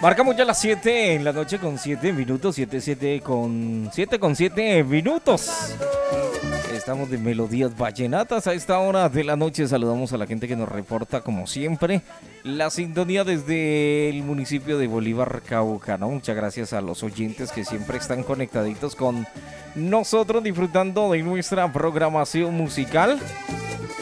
Marcamos ya las 7 en la noche con 7 minutos, 7 con 7 minutos. Estamos de melodías vallenatas a esta hora de la noche. Saludamos a la gente que nos reporta como siempre la sintonía desde el municipio de Bolívar, Cauca, ¿no? Muchas gracias a los oyentes que siempre están conectaditos con nosotros disfrutando de nuestra programación musical.